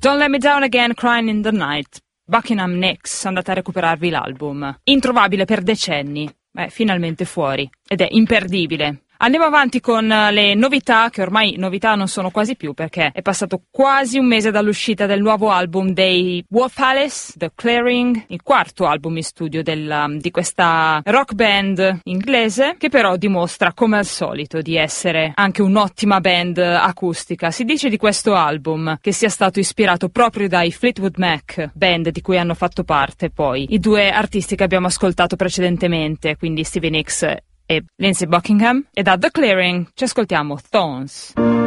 Don't Let Me Down Again, Crying in the Night. Buckingham Nicks, andate a recuperarvi l'album. Introvabile per decenni, finalmente fuori, ed è imperdibile. Andiamo avanti con le novità, che ormai novità non sono quasi più perché è passato quasi un mese dall'uscita del nuovo album dei Wolf Alice, The Clearing, il quarto album in studio di questa rock band inglese, che però dimostra come al solito di essere anche un'ottima band acustica. Si dice di questo album che sia stato ispirato proprio dai Fleetwood Mac, band di cui hanno fatto parte poi i due artisti che abbiamo ascoltato precedentemente, quindi Stevie Nicks e Lindsey Buckingham, e da The Clearing ci ascoltiamo Thorns.